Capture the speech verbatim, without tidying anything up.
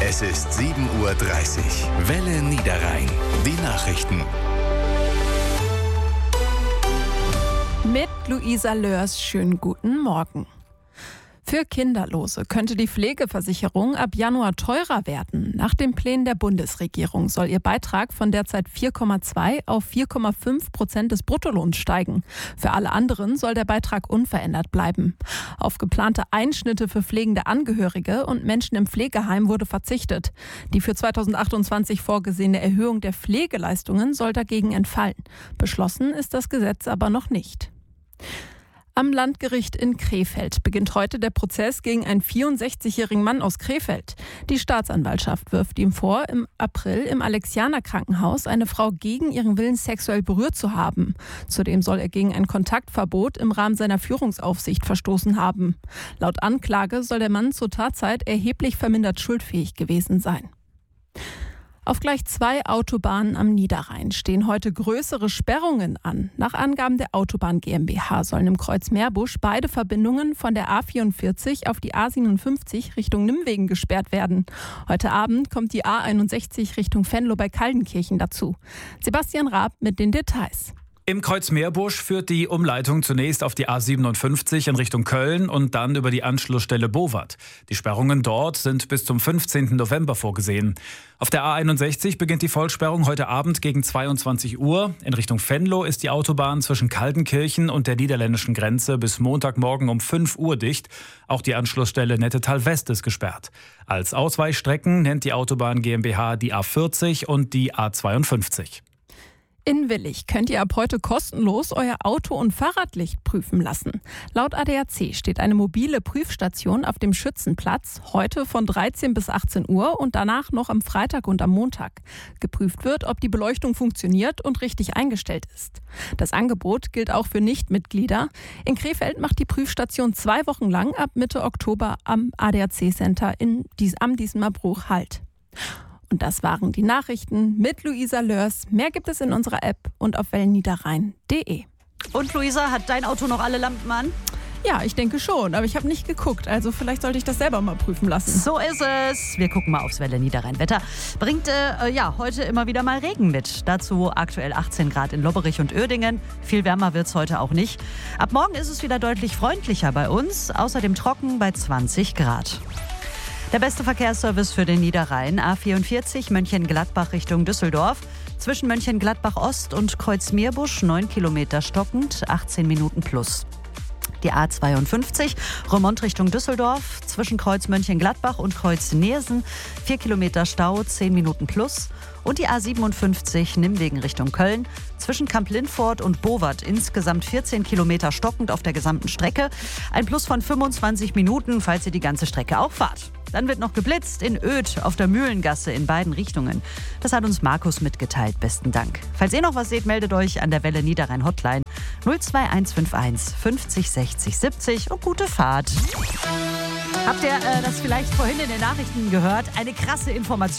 Es ist sieben Uhr dreißig. Welle Niederrhein. Die Nachrichten. Mit Luisa Lörs, schönen guten Morgen. Für Kinderlose könnte die Pflegeversicherung ab Januar teurer werden. Nach den Plänen der Bundesregierung soll ihr Beitrag von derzeit vier Komma zwei auf vier Komma fünf Prozent des Bruttolohns steigen. Für alle anderen soll der Beitrag unverändert bleiben. Auf geplante Einschnitte für pflegende Angehörige und Menschen im Pflegeheim wurde verzichtet. Die für zweitausendachtundzwanzig vorgesehene Erhöhung der Pflegeleistungen soll dagegen entfallen. Beschlossen ist das Gesetz aber noch nicht. Am Landgericht in Krefeld beginnt heute der Prozess gegen einen vierundsechzigjährigen Mann aus Krefeld. Die Staatsanwaltschaft wirft ihm vor, im April im Alexianer-Krankenhaus eine Frau gegen ihren Willen sexuell berührt zu haben. Zudem soll er gegen ein Kontaktverbot im Rahmen seiner Führungsaufsicht verstoßen haben. Laut Anklage soll der Mann zur Tatzeit erheblich vermindert schuldfähig gewesen sein. Auf gleich zwei Autobahnen am Niederrhein stehen heute größere Sperrungen an. Nach Angaben der Autobahn GmbH sollen im Kreuz Meerbusch beide Verbindungen von der A vierundvierzig auf die A siebenundfünfzig Richtung Nimwegen gesperrt werden. Heute Abend kommt die A einundsechzig Richtung Venlo bei Kaldenkirchen dazu. Sebastian Raab mit den Details. Im Kreuz Meerbusch führt die Umleitung zunächst auf die A siebenundfünfzig in Richtung Köln und dann über die Anschlussstelle Bowart. Die Sperrungen dort sind bis zum fünfzehnten November vorgesehen. Auf der A einundsechzig beginnt die Vollsperrung heute Abend gegen zweiundzwanzig Uhr. In Richtung Venlo ist die Autobahn zwischen Kaldenkirchen und der niederländischen Grenze bis Montagmorgen um fünf Uhr dicht. Auch die Anschlussstelle Nettetal West ist gesperrt. Als Ausweichstrecken nennt die Autobahn GmbH die A vierzig und die A zweiundfünfzig. In Willich könnt ihr ab heute kostenlos euer Auto- und Fahrradlicht prüfen lassen. Laut A D A C steht eine mobile Prüfstation auf dem Schützenplatz heute von dreizehn bis achtzehn Uhr und danach noch am Freitag und am Montag. Geprüft wird, ob die Beleuchtung funktioniert und richtig eingestellt ist. Das Angebot gilt auch für Nichtmitglieder. In Krefeld macht die Prüfstation zwei Wochen lang ab Mitte Oktober am A D A C-Center in Dies- am Diesmerbruch Halt. Und das waren die Nachrichten mit Luisa Lörs. Mehr gibt es in unserer App und auf wellenniederrhein punkt de. Und Luisa, hat dein Auto noch alle Lampen an? Ja, ich denke schon, aber ich habe nicht geguckt. Also vielleicht sollte ich das selber mal prüfen lassen. So ist es. Wir gucken mal aufs Welle Niederrhein Wetter. Bringt äh, ja heute immer wieder mal Regen mit. Dazu aktuell achtzehn Grad in Lobberich und Uerdingen. Viel wärmer wird es heute auch nicht. Ab morgen ist es wieder deutlich freundlicher bei uns. Außerdem trocken bei zwanzig Grad. Der beste Verkehrsservice für den Niederrhein, A vierundvierzig Mönchengladbach Richtung Düsseldorf. Zwischen Mönchengladbach Ost und Kreuz Meerbusch neun Kilometer stockend, achtzehn Minuten plus. Die A zweiundfünfzig Remont Richtung Düsseldorf. Zwischen Kreuz Mönchengladbach und Kreuz Neersen vier Kilometer Stau, zehn Minuten plus. Und die A siebenundfünfzig Nimwegen Richtung Köln. Zwischen Kamp-Lintfort und Bowart insgesamt vierzehn Kilometer stockend auf der gesamten Strecke. Ein Plus von fünfundzwanzig Minuten, falls ihr die ganze Strecke auch fahrt. Dann wird noch geblitzt in Oedt auf der Mühlengasse in beiden Richtungen. Das hat uns Markus mitgeteilt. Besten Dank. Falls ihr noch was seht, meldet euch an der Welle Niederrhein Hotline null zwei eins fünf eins fünfzig sechzig siebzig und gute Fahrt. Habt ihr äh, das vielleicht vorhin in den Nachrichten gehört? Eine krasse Information.